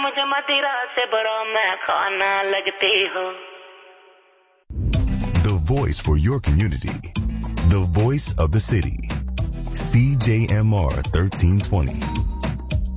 मुझे मदिरा से बड़ा मैं खाना लगती हो. The voice for your community. The voice of the city. CJMR 1320.